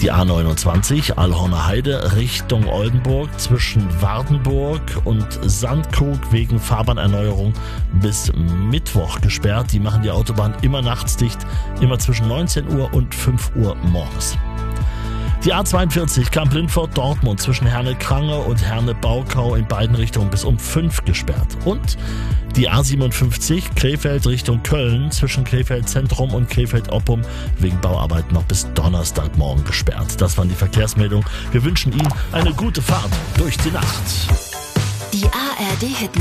Die A29 Allhorner Heide Richtung Oldenburg zwischen Wardenburg und Sandkrug wegen Fahrbahnerneuerung bis Mittwoch gesperrt. Die machen die Autobahn immer nachts dicht, immer zwischen 19 Uhr und 5 Uhr morgens. Die A42 Kamp-Lindfort-Dortmund zwischen Herne-Krange und Herne-Baukau in beiden Richtungen bis um 5 gesperrt. Und die A57 Krefeld Richtung Köln zwischen Krefeld Zentrum und Krefeld Oppum wegen Bauarbeiten noch bis Donnerstagmorgen gesperrt. Das waren die Verkehrsmeldungen. Wir wünschen Ihnen eine gute Fahrt durch die Nacht. Die ARD Hit